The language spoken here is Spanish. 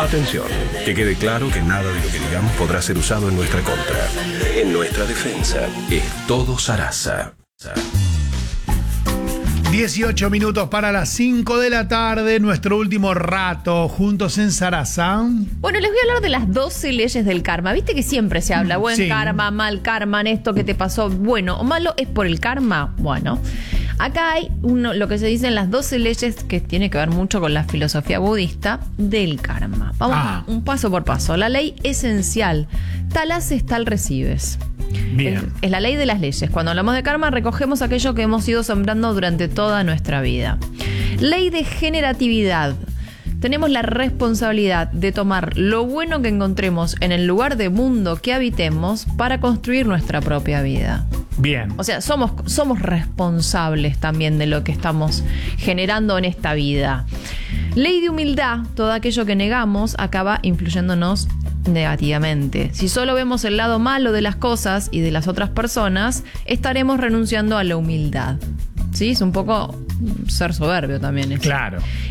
Atención, que quede claro que nada de lo que digamos podrá ser usado en nuestra contra. En nuestra defensa es todo Sarasa. 18 minutos para las 5 de la tarde, nuestro último rato juntos en Sarasa. Bueno, les voy a hablar de las 12 leyes del karma. Viste que siempre se habla buen karma, mal karma, en esto que te pasó bueno o malo es por el karma. Bueno, acá hay lo que se dicen las 12 leyes que tiene que ver mucho con la filosofía budista del karma. Vamos un paso por paso. La ley esencial, tal haces, tal recibes. Bien. Es la ley de las leyes. Cuando hablamos de karma, recogemos aquello que hemos ido sembrando durante toda nuestra vida. Ley de generatividad. Tenemos la responsabilidad de tomar lo bueno que encontremos en el lugar de mundo que habitemos para construir nuestra propia vida. Bien. O sea, somos responsables también de lo que estamos generando en esta vida. Ley de humildad. Todo aquello que negamos acaba influyéndonos negativamente. Si solo vemos el lado malo de las cosas y de las otras personas, estaremos renunciando a la humildad. ¿Sí? Es un poco ser soberbio también. Claro.